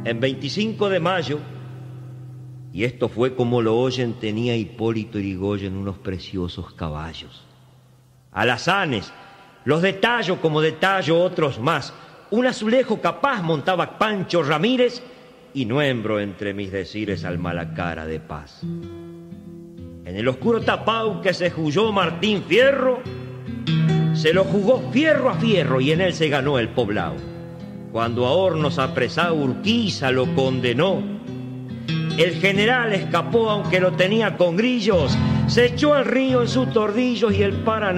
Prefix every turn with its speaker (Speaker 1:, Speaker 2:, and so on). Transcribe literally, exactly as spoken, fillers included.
Speaker 1: en veinticinco de mayo, y esto fue como lo oyen, tenía Hipólito Yrigoyen unos preciosos caballos. Alazanes, los de tallo como de tallo otros más. Un azulejo capaz montaba Pancho Ramírez, y nuembro entre mis decires al Malacara de Paz. En el oscuro tapau que se jugó Martín Fierro, se lo jugó fierro a fierro y en él se ganó el poblado. Cuando a hornos apresado Urquiza lo condenó, el general escapó aunque lo tenía con grillos, se echó al río en sus tordillos y el Paraná